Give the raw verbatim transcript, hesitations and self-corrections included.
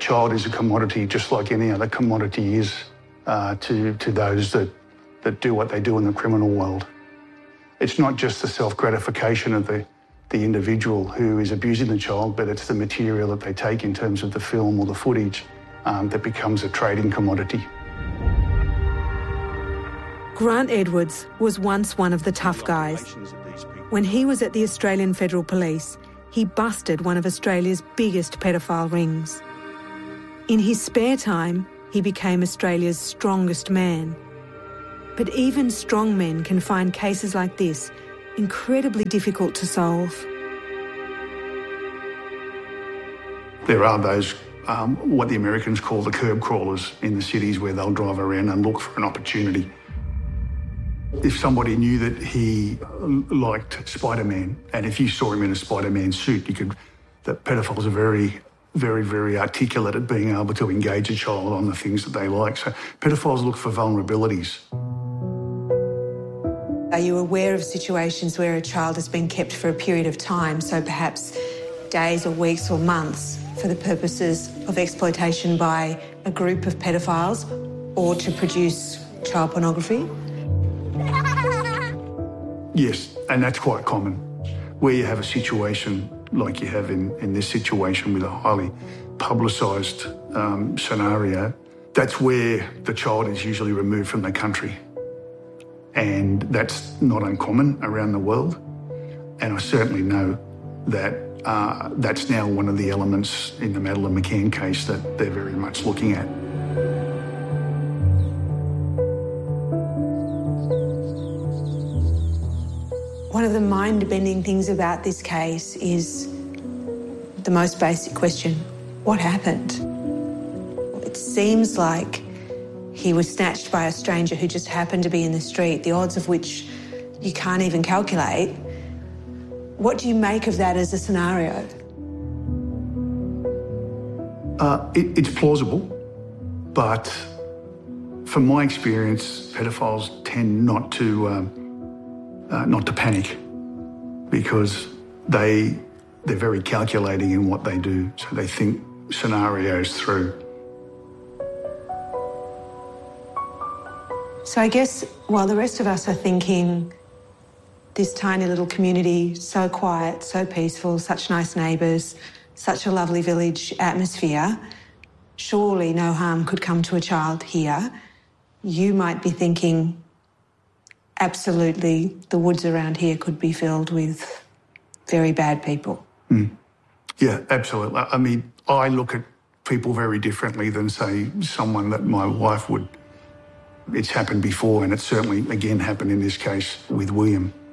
child is a commodity just like any other commodity is uh, to, to those that, that do what they do in the criminal world. It's not just the self-gratification of the, the individual who is abusing the child, but it's the material that they take in terms of the film or the footage um, that becomes a trading commodity. Grant Edwards was once one of the tough guys. When he was at the Australian Federal Police, he busted one of Australia's biggest pedophile rings. In his spare time, he became Australia's strongest man. But even strong men can find cases like this incredibly difficult to solve. There are those, um, what the Americans call the curb crawlers in the cities, where they'll drive around and look for an opportunity. If somebody knew that he liked Spider-Man, and if you saw him in a Spider-Man suit, you could, that pedophiles are very, very, very articulate at being able to engage a child on the things that they like. So pedophiles look for vulnerabilities. Are you aware of situations where a child has been kept for a period of time, so perhaps days or weeks or months, for the purposes of exploitation by a group of pedophiles or to produce child pornography? Yes, and that's quite common. Where you have a situation like you have in, in this situation with a highly publicised um, scenario, that's where the child is usually removed from the country. And that's not uncommon around the world. And I certainly know that uh, that's now one of the elements in the Madeleine McCann case that they're very much looking at. One of the mind-bending things about this case is the most basic question: what happened? It seems like he was snatched by a stranger who just happened to be in the street, the odds of which you can't even calculate. What do you make of that as a scenario? Uh, it, it's plausible, but from my experience, pedophiles tend not to um, uh, not to panic, because they they're very calculating in what they do, so they think scenarios through. So I guess while the rest of us are thinking, this tiny little community, so quiet, so peaceful, such nice neighbours, such a lovely village atmosphere, surely no harm could come to a child here, you might be thinking, absolutely, the woods around here could be filled with very bad people. Mm. Yeah, absolutely. I mean, I look at people very differently than, say, someone that my wife would. It's happened before, and it certainly, again, happened in this case with William.